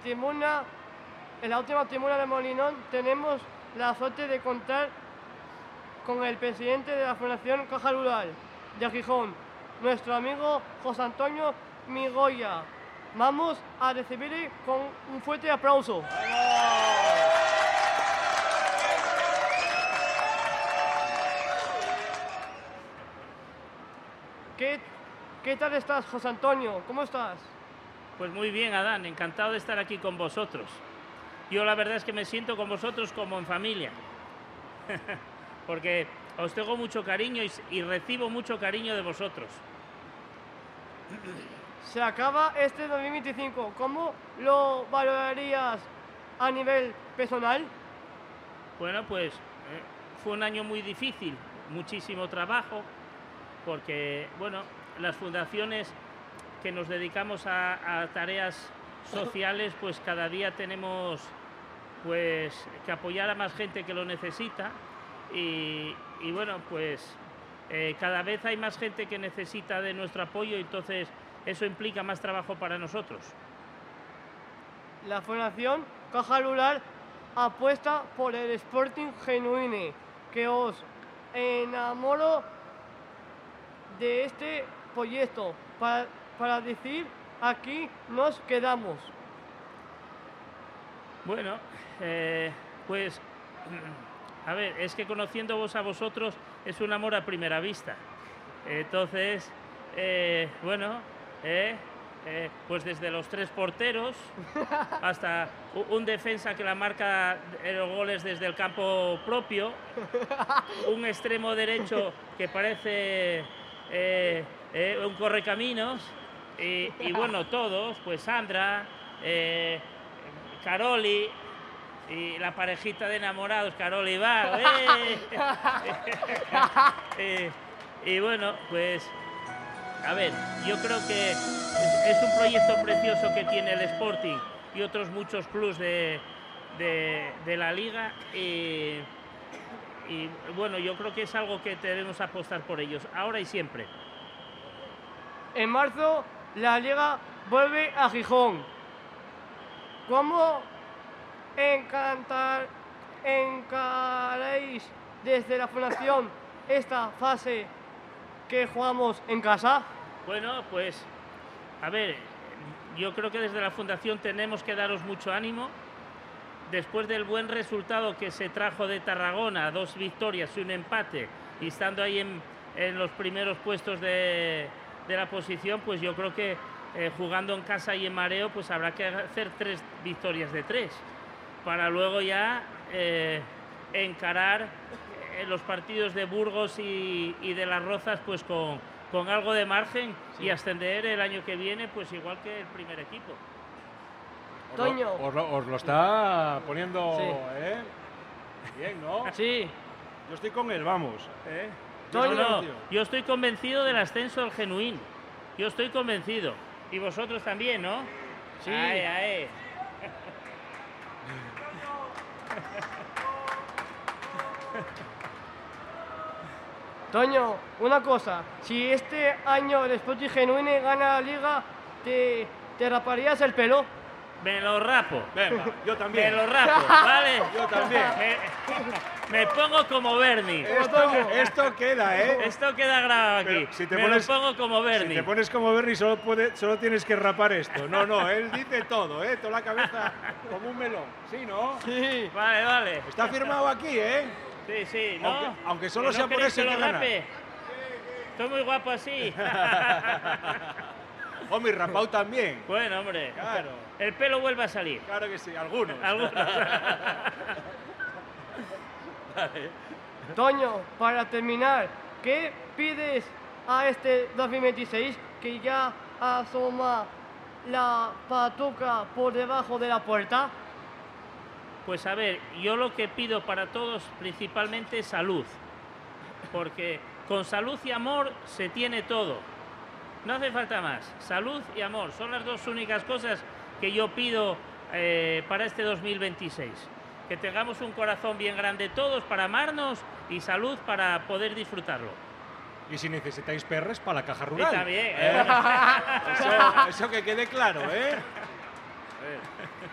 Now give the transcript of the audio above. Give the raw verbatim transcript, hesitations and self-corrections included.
tribuna, en la última tribuna de Molinón, tenemos la suerte de contar con el presidente de la Fundación Caja Rural de Gijón, nuestro amigo José Antonio Migoya. Vamos a recibirle con un fuerte aplauso. ¿Qué, ¿Qué tal estás, José Antonio? ¿Cómo estás? Pues muy bien, Adán, encantado de estar aquí con vosotros. Yo la verdad es que me siento con vosotros como en familia, porque os tengo mucho cariño y, y recibo mucho cariño de vosotros. Se acaba este dos mil veinticinco, ¿cómo lo valorarías a nivel personal? Bueno, pues eh, fue un año muy difícil, muchísimo trabajo, porque, bueno, las fundaciones que nos dedicamos a, a tareas sociales, pues cada día tenemos pues que apoyar a más gente que lo necesita y, y bueno, pues eh, cada vez hay más gente que necesita de nuestro apoyo, entonces eso implica más trabajo para nosotros. La Fundación Caja Rural apuesta por el Sporting genuino, que os enamoro de este proyecto para, para decir aquí nos quedamos. Bueno, eh, pues a ver, es que conociéndovos a vosotros es un amor a primera vista. Entonces, eh, bueno, eh, eh, pues desde los tres porteros hasta un defensa que la marca los goles desde el campo propio, un extremo derecho que parece eh, eh, un correcaminos y, y bueno, todos, pues Sandra, eh, Caroli y la parejita de enamorados, Caroli y Val, ¡eh! eh, y bueno, pues a ver, yo creo que es, es un proyecto precioso que tiene el Sporting y otros muchos clubs de, de, de la liga y, y bueno, yo creo que es algo que debemos apostar por ellos, ahora y siempre. En marzo la liga vuelve a Gijón. ¿Cómo encantar, encaráis desde la Fundación esta fase que jugamos en casa? Bueno, pues a ver, yo creo que desde la Fundación tenemos que daros mucho ánimo. Después del buen resultado que se trajo de Tarragona, dos victorias y un empate, y estando ahí en, en los primeros puestos de, de la posición, pues yo creo que eh, jugando en casa y en mareo, pues habrá que hacer tres victorias de tres, para luego ya eh, encarar eh, los partidos de Burgos y, y de Las Rozas pues con, con algo de margen, sí, y ascender el año que viene pues igual que el primer equipo. Toño. Os lo, os lo, os lo está poniendo, sí. ¿eh? Bien, ¿no? Sí. Yo estoy con él, vamos. ¿eh? Yo, no, yo estoy convencido del ascenso del Genuín. Yo estoy convencido. Y vosotros también, ¿no? Sí. Ay, ay. Toño, una cosa, si este año el Sporting Genuino gana la liga, ¿te, te raparías el pelo? Me lo rapo. Venga, yo también. Me lo rapo, ¿vale? Yo también. Me, me pongo como Bernie. Esto, esto queda, ¿eh? Esto queda grabado aquí. Pero si te me pones, lo pongo como Bernie. Si te pones como Bernie, solo, puede, solo tienes que rapar esto. No, no, él dice todo, ¿eh? Toda la cabeza como un melón. ¿Sí, no? Sí. Vale, vale. Está firmado aquí, ¿eh? Sí, sí, ¿no? Aunque, aunque solo ¿No sea por eso que que lo gana. rape? Estoy muy guapo así. Hombre, y rapado también. Bueno, hombre. Claro. El pelo vuelve a salir. Claro que sí, algunos. Algunos. Vale. Toño, para terminar, ¿qué pides a este dos mil veintiséis que ya asoma la patuca por debajo de la puerta? Pues a ver, yo lo que pido para todos principalmente es salud, porque con salud y amor se tiene todo. No hace falta más. Salud y amor son las dos únicas cosas que yo pido eh, para este dos mil veintiséis. Que tengamos un corazón bien grande todos para amarnos y salud para poder disfrutarlo. Y si necesitáis perres, para la caja rural. Y también, ¿eh? ¿Eh? Eso, eso que quede claro, ¿eh?